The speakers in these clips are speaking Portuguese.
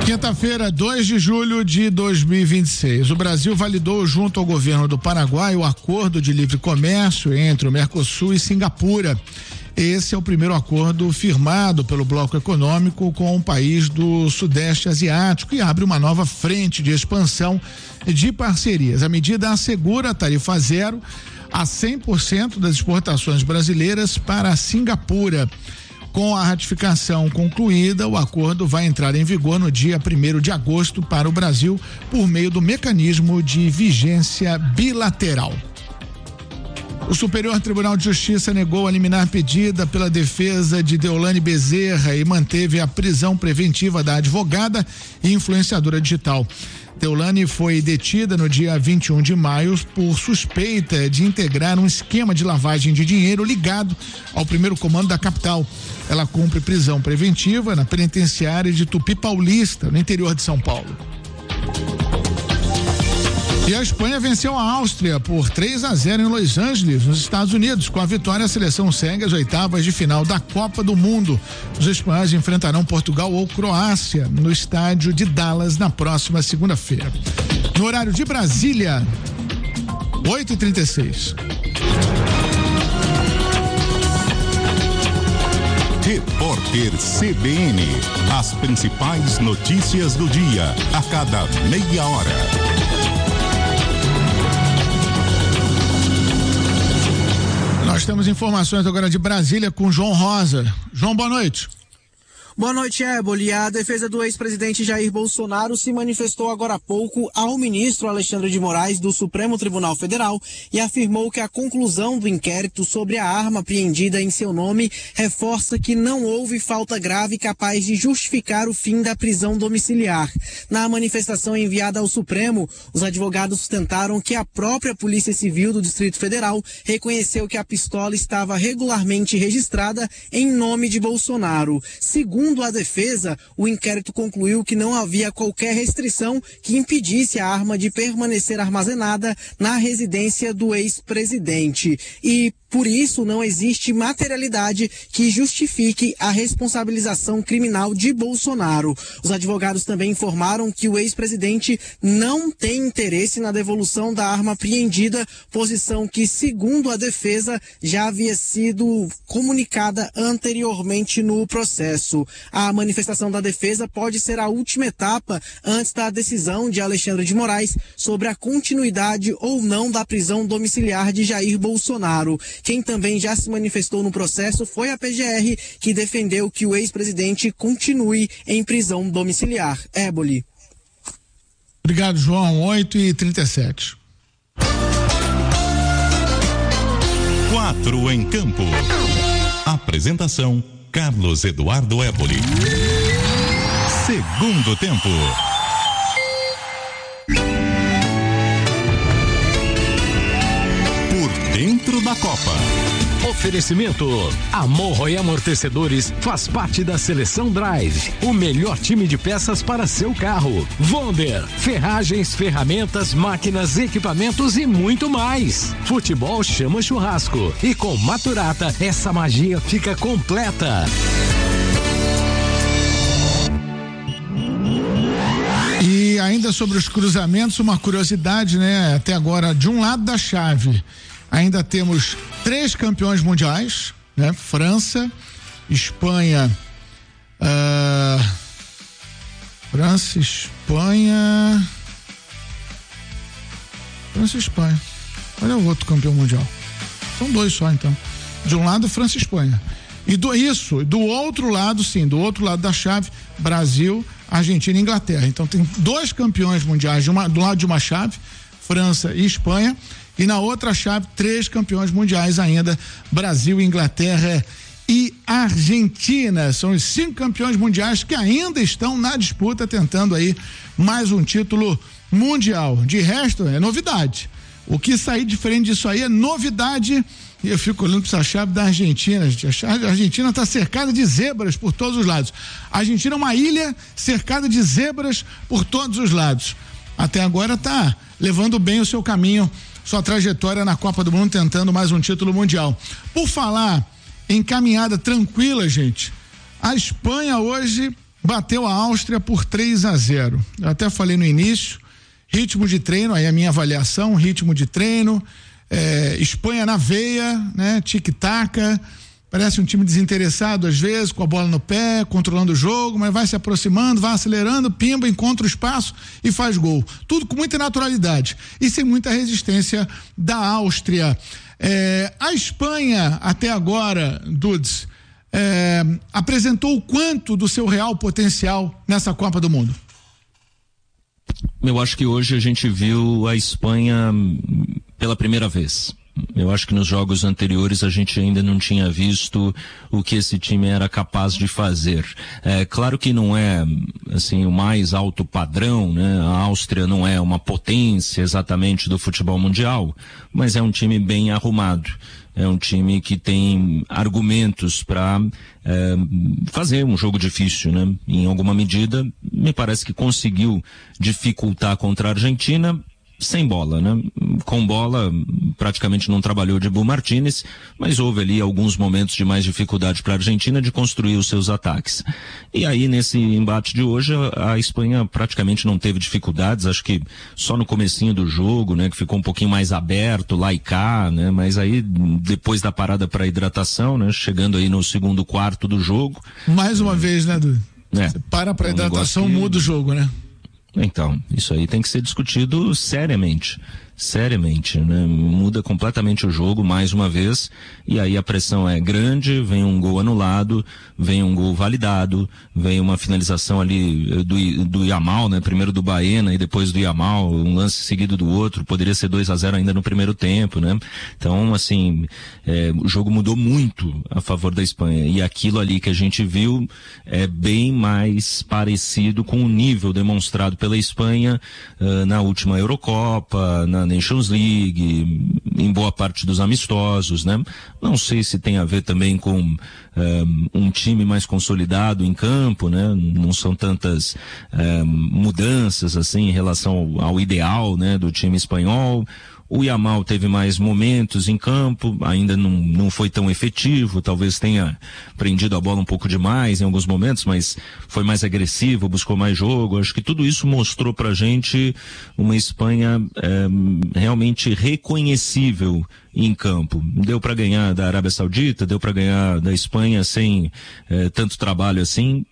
Quinta-feira, 2 de julho de 2026. O Brasil validou junto ao governo do Paraguai o acordo de livre comércio entre o Mercosul e Singapura. Esse é o primeiro acordo firmado pelo bloco econômico com um país do Sudeste Asiático e abre uma nova frente de expansão de parcerias. A medida assegura a tarifa zero a 100% das exportações brasileiras para Singapura. Com a ratificação concluída, o acordo vai entrar em vigor no dia 1º de agosto para o Brasil por meio do mecanismo de vigência bilateral. O Superior Tribunal de Justiça negou a liminar pedida pela defesa de Deolane Bezerra e manteve a prisão preventiva da advogada e influenciadora digital. Deolane foi detida no dia 21 de maio por suspeita de integrar um esquema de lavagem de dinheiro ligado ao primeiro comando da capital. Ela cumpre prisão preventiva na penitenciária de Tupi Paulista, no interior de São Paulo. E a Espanha venceu a Áustria por 3-0 em Los Angeles, nos Estados Unidos. Com a vitória, a seleção segue as oitavas de final da Copa do Mundo. Os espanhóis enfrentarão Portugal ou Croácia no estádio de Dallas na próxima segunda-feira. No horário de Brasília, 8h36. Repórter CBN. As principais notícias do dia, a cada meia hora. Nós temos informações agora de Brasília com João Rosa. João, boa noite. Boa noite, Éboli. A defesa do ex-presidente Jair Bolsonaro se manifestou agora há pouco ao ministro Alexandre de Moraes do Supremo Tribunal Federal e afirmou que a conclusão do inquérito sobre a arma apreendida em seu nome reforça que não houve falta grave capaz de justificar o fim da prisão domiciliar. Na manifestação enviada ao Supremo, os advogados sustentaram que a própria Polícia Civil do Distrito Federal reconheceu que a pistola estava regularmente registrada em nome de Bolsonaro. Segundo a defesa, o inquérito concluiu que não havia qualquer restrição que impedisse a arma de permanecer armazenada na residência do ex-presidente. E por isso, não existe materialidade que justifique a responsabilização criminal de Bolsonaro. Os advogados também informaram que o ex-presidente não tem interesse na devolução da arma apreendida, posição que, segundo a defesa, já havia sido comunicada anteriormente no processo. A manifestação da defesa pode ser a última etapa antes da decisão de Alexandre de Moraes sobre a continuidade ou não da prisão domiciliar de Jair Bolsonaro. Quem também já se manifestou no processo foi a PGR, que defendeu que o ex-presidente continue em prisão domiciliar. Éboli. Obrigado, João. 8h37. 4 em campo. Apresentação: Carlos Eduardo Éboli. Segundo tempo. Dentro da Copa. Oferecimento: Amorro e Amortecedores faz parte da Seleção Drive, o melhor time de peças para seu carro. Wonder, ferragens, ferramentas, máquinas, equipamentos e muito mais. Futebol chama churrasco e com Maturata essa magia fica completa. E ainda sobre os cruzamentos, uma curiosidade, né? Até agora, de um lado da chave, ainda temos 3 campeões mundiais, né? França, Espanha, França, Espanha. Olha o outro campeão mundial. São 2 só, então. De um lado, França e Espanha. E do outro lado, sim, do outro lado da chave, Brasil, Argentina e Inglaterra. Então tem 2 campeões mundiais do lado de uma chave, França e Espanha, e na outra chave 3 campeões mundiais ainda, Brasil, Inglaterra e Argentina. São os 5 campeões mundiais que ainda estão na disputa, tentando aí mais um título mundial. De resto, é novidade. O que sair diferente disso aí é novidade. E eu fico olhando para essa chave da Argentina, gente. A Argentina está cercada de zebras por todos os lados. A Argentina é uma ilha cercada de zebras por todos os lados. Até agora está levando bem o seu caminho, sua trajetória na Copa do Mundo, tentando mais um título mundial. Por falar em caminhada tranquila, gente, a Espanha hoje bateu a Áustria por 3-0. Eu até falei no início, ritmo de treino, aí a minha avaliação, ritmo de treino, Espanha na veia, né? Tic-tac, parece um time desinteressado às vezes, com a bola no pé, controlando o jogo, mas vai se aproximando, vai acelerando, pimba, encontra o espaço e faz gol. Tudo com muita naturalidade e sem muita resistência da Áustria. A Espanha, até agora, Dudes, apresentou o quanto do seu real potencial nessa Copa do Mundo? Eu acho que hoje a gente viu a Espanha pela primeira vez. Eu acho que nos jogos anteriores a gente ainda não tinha visto o que esse time era capaz de fazer. Claro que não é assim o mais alto padrão, né? A Áustria não é uma potência exatamente do futebol mundial, mas é um time bem arrumado. É um time que tem argumentos para fazer um jogo difícil, né? Em alguma medida, me parece que conseguiu dificultar contra a Argentina, sem bola, né? Com bola, praticamente não trabalhou Dibu Martínez, mas houve ali alguns momentos de mais dificuldade para a Argentina de construir os seus ataques. E aí, nesse embate de hoje, a Espanha praticamente não teve dificuldades, acho que só no comecinho do jogo, né? Que ficou um pouquinho mais aberto, lá e cá, né? Mas aí, depois da parada para hidratação, né? Chegando aí no segundo quarto do jogo. Mais uma vez, né, Dudu? Você para hidratação, muda o jogo, né? Então, isso aí tem que ser discutido seriamente, né? Muda completamente o jogo, mais uma vez, e aí a pressão é grande, vem um gol anulado, vem um gol validado, vem uma finalização ali do Yamal, né? Primeiro do Baena e depois do Yamal, um lance seguido do outro, poderia ser 2-0 ainda no primeiro tempo, né? Então, assim, o jogo mudou muito a favor da Espanha, e aquilo ali que a gente viu é bem mais parecido com o nível demonstrado pela Espanha na última Eurocopa, na Nations League, em boa parte dos amistosos, né? Não sei se tem a ver também com um time mais consolidado em campo, né? Não são tantas mudanças assim em relação ao ideal, né, do time espanhol. O Yamal teve mais momentos em campo, ainda não foi tão efetivo, talvez tenha prendido a bola um pouco demais em alguns momentos, mas foi mais agressivo, buscou mais jogo. Acho que tudo isso mostrou pra gente uma Espanha realmente reconhecível em campo. Deu para ganhar da Arábia Saudita, deu para ganhar da Espanha sem tanto trabalho assim.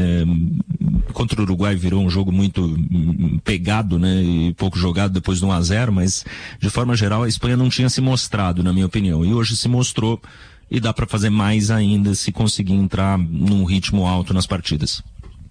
Contra o Uruguai virou um jogo muito pegado, né, e pouco jogado depois do 1-0, mas de forma geral a Espanha não tinha se mostrado, na minha opinião, e hoje se mostrou, e dá para fazer mais ainda se conseguir entrar num ritmo alto nas partidas.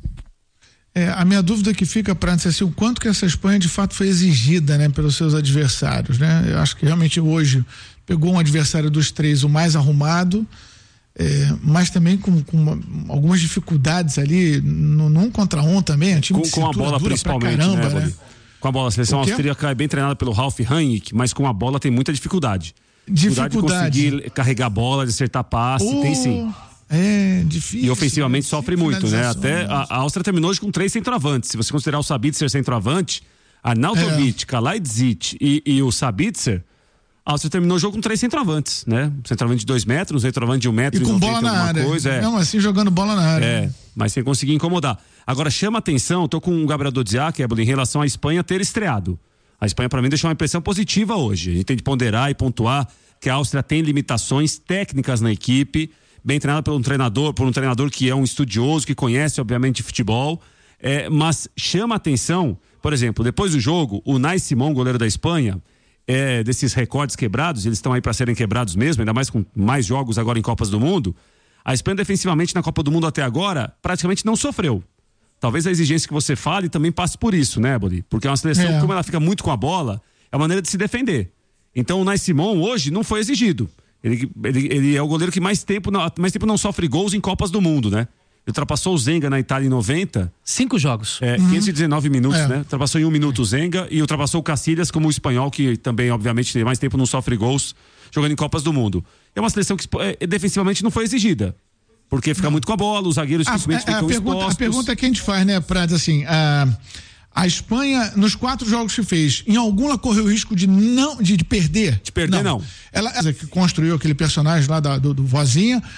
A minha dúvida que fica, para assim, o quanto que essa Espanha de fato foi exigida, né, pelos seus adversários, né? Eu acho que realmente hoje pegou um adversário dos três o mais arrumado, mas também com algumas dificuldades ali no 1 contra 1 também, a time com a bola principalmente, caramba, né? Com a bola, a seleção austríaca é bem treinada pelo Ralf Rangnick, mas com a bola tem muita dificuldade de conseguir carregar a bola, de acertar passe, tem sim. É difícil. E ofensivamente sofre muito, né? Até a Áustria terminou hoje com 3 centroavantes. Se você considerar o Sabitzer centroavante, Arnautovic, Kalajdzic e o Sabitzer, a Áustria terminou o jogo com 3 centroavantes, né? Centroavante de 2 metros, centroavante de 1 metro e com bola na área. Não, assim jogando bola na área. Mas sem conseguir incomodar. Agora chama atenção, tô com o Gabriel Dodziak, em relação à Espanha ter estreado. A Espanha, para mim, deixou uma impressão positiva hoje. A gente tem de ponderar e pontuar que a Áustria tem limitações técnicas na equipe, bem treinada por um treinador que é um estudioso, que conhece, obviamente, de futebol. Mas chama atenção, por exemplo, depois do jogo, o Unai Simón, goleiro da Espanha, desses recordes quebrados, eles estão aí para serem quebrados mesmo, ainda mais com mais jogos agora em Copas do Mundo. A Espanha defensivamente na Copa do Mundo até agora praticamente não sofreu. Talvez a exigência que você fale também passe por isso, né, Boli? Porque é uma seleção, como ela fica muito com a bola, é uma maneira de se defender. Então o Unai Simón hoje não foi exigido. Ele é o goleiro que mais tempo não sofre gols em Copas do Mundo, né? Ele ultrapassou o Zenga na Itália em 90. 5 jogos. 519 minutos, né? Ultrapassou em 1 minuto o Zenga e ultrapassou o Cacilhas como o espanhol, que também, obviamente, tem mais tempo não sofre gols jogando em Copas do Mundo. É uma seleção que defensivamente não foi exigida. Porque fica muito com a bola, os zagueiros dificilmente ficam expostos. A pergunta que a gente faz, né, Prado, assim, a Espanha, nos 4 jogos que fez, em algum ela correu o risco de perder? De perder, não. Ela que construiu aquele personagem lá do Vozinha,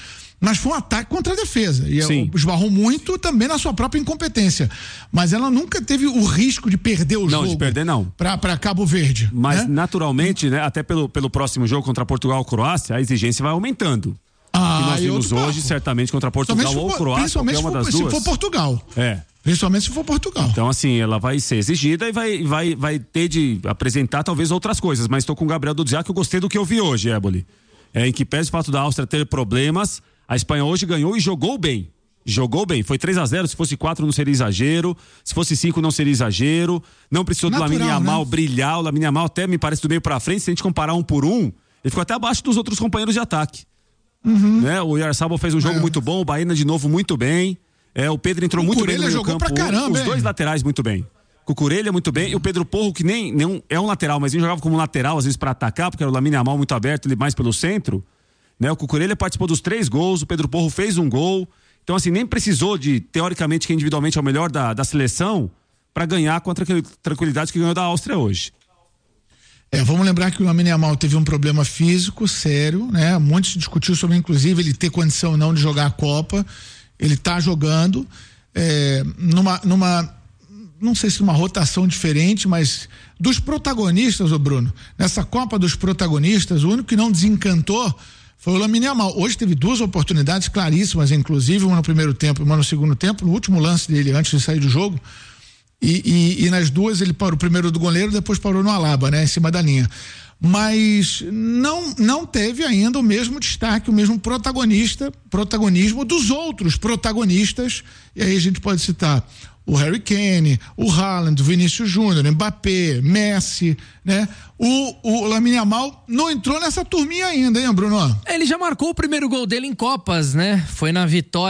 Mas foi um ataque contra a defesa. E Sim. esbarrou muito também na sua própria incompetência. Mas ela nunca teve o risco de perder o jogo. Não, de perder não. Para Cabo Verde. Mas né? naturalmente, né, até pelo próximo jogo contra Portugal ou Croácia, a exigência vai aumentando. Que nós vimos hoje, certamente, contra Portugal ou Croácia, qualquer uma das duas. Se for Portugal. Principalmente se for Portugal. Então, assim, ela vai ser exigida e vai ter de apresentar talvez outras coisas. Mas estou com o Gabriel Dudziak, que eu gostei do que eu vi hoje, Éboli. Em que pese o fato da Áustria ter problemas, a Espanha hoje ganhou e jogou bem. Jogou bem. Foi 3-0, se fosse 4 não seria exagero, se fosse 5 não seria exagero. Não precisou do Lamine Yamal brilhar. O Lamine Yamal até me parece do meio pra frente, se a gente comparar 1 por 1, ele ficou até abaixo dos outros companheiros de ataque. Né? O Oyarzabal fez um jogo muito bom, o Baena de novo muito bem. O Pedro entrou muito bem no meio campo. Pra caramba, os dois laterais muito bem. Cucurella muito bem, e o Pedro Porro, que nem é um lateral, mas ele jogava como lateral às vezes pra atacar, porque era o Lamine Yamal muito aberto, ele mais pelo centro. Né? O Cucurella participou dos 3 gols, o Pedro Porro fez um gol. Então, assim, nem precisou de, teoricamente, que individualmente é o melhor da seleção, para ganhar com a tranquilidade que ganhou da Áustria hoje. Vamos lembrar que o Lamine Yamal teve um problema físico sério, né? Muito se discutiu sobre, inclusive, ele ter condição ou não de jogar a Copa. Ele tá jogando não sei se uma rotação diferente, mas dos protagonistas, ô Bruno, nessa Copa dos protagonistas, o único que não desencantou foi o Lamine Yamal. Hoje teve 2 oportunidades claríssimas, inclusive, uma no primeiro tempo e uma no segundo tempo, no último lance dele, antes de sair do jogo. E nas 2 ele parou primeiro do goleiro, depois parou no Alaba, né? Em cima da linha. Mas não teve ainda o mesmo destaque, o mesmo protagonismo dos outros protagonistas. E aí a gente pode citar o Harry Kane, o Haaland, o Vinícius Júnior, Mbappé, Messi, né? O Lamine Yamal não entrou nessa turminha ainda, hein, Bruno? Ele já marcou o primeiro gol dele em Copas, né? Foi na vitória